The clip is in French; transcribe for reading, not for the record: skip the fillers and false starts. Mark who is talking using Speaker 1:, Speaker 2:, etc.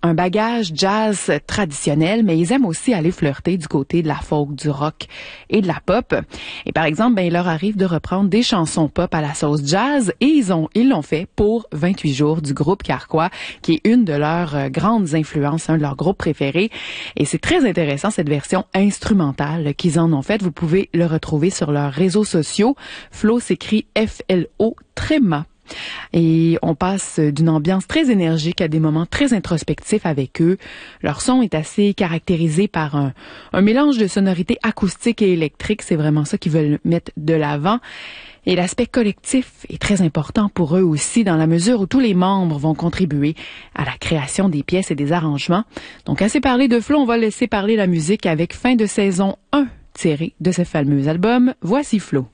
Speaker 1: un bagage jazz traditionnel, mais ils aiment aussi aller flirter du côté de la folk, du rock et de la pop. Et par exemple, il leur arrive de reprendre des chansons pop à la sauce jazz et ils l'ont fait pour 28 jours du groupe Carquois, qui est une de leurs grandes influences, un de leurs groupes préférés. Et c'est très intéressant, cette version instrumentale qu'ils en ont faite. Vous pouvez le retrouver sur leurs réseaux sociaux. Flo s'écrit F-L-O Tréma. Et on passe d'une ambiance très énergique à des moments très introspectifs avec eux. Leur son est assez caractérisé par un mélange de sonorités acoustiques et électriques. C'est vraiment ça qu'ils veulent mettre de l'avant. Et l'aspect collectif est très important pour eux aussi, dans la mesure où tous les membres vont contribuer à la création des pièces et des arrangements. Donc, assez parlé de Flo, on va laisser parler la musique avec Fin de saison 1, tiré de ce fameux album. Voici Flo.